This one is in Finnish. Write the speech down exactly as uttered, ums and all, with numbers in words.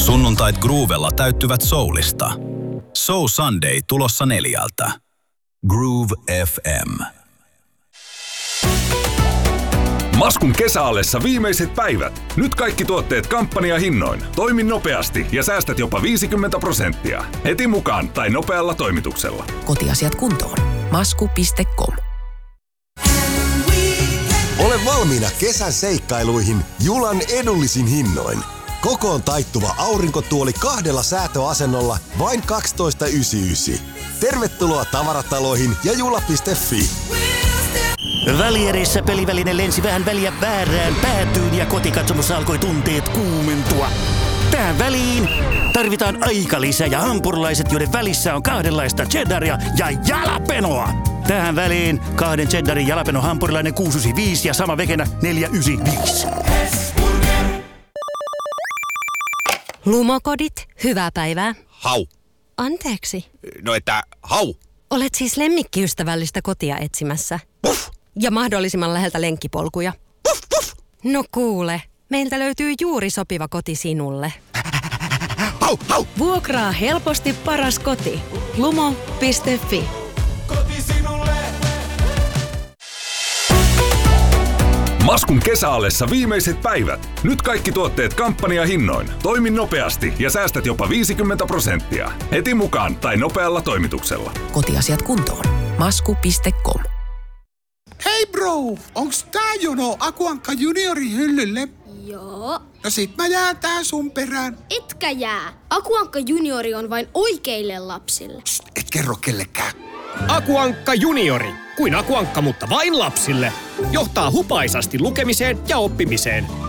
Sunnuntait Groovella täyttyvät soulista. Soul Sunday tulossa neljältä. Groove F M. Maskun kesäallessa viimeiset päivät. Nyt kaikki tuotteet kampanjahinnoin. Toimi nopeasti ja säästät jopa viisikymmentä prosenttia. Heti mukaan tai nopealla toimituksella. Kotiasiat kuntoon. masku piste com. Ole valmiina kesän seikkailuihin Julan edullisin hinnoin. Kokoon taittuva aurinkotuoli kahdella säätöasennolla vain kaksitoista yhdeksänkymmentäyhdeksän. Tervetuloa tavarataloihin ja jula piste fi. Väliereissä peliväline lensi vähän väliä väärään päätyyn ja kotikatsomossa alkoi tunteet kuumentua. Tähän väliin tarvitaan aikalisä ja hampurilaiset, joiden välissä on kahdenlaista cheddaria ja jalapenoa. Tähän väliin kahden cheddarin jalapeno hampurilainen kuusi yhdeksänkymmentäviisi ja sama vegenä neljä yhdeksänkymmentäviisi. Lumokodit, hyvää päivää. Hau. Anteeksi. No että hau. Olet siis lemmikkiystävällistä kotia etsimässä. Puff. Ja mahdollisimman läheltä lenkkipolkuja. Puff, puff. No kuule, meiltä löytyy juuri sopiva koti sinulle. Hau, hau. Vuokraa helposti paras koti. lumo piste fi. Koti sinulle. Maskun kesäallessa viimeiset päivät. Nyt kaikki tuotteet kampanjahinnoin. Toimi nopeasti ja säästät jopa viisikymmentä prosenttia. Heti mukaan tai nopealla toimituksella. Kotiasiat kuntoon. masku piste com. Hei bro, onks tää jono Akuankka juniorin hyllylle? Joo. No sit mä jään tää sun perään. Etkä jää. Akuankka juniori on vain oikeille lapsille. Psst, et kerro kellekään. Akuankka juniori. Kuin Akuankka, mutta vain lapsille. Johtaa hupaisasti lukemiseen ja oppimiseen.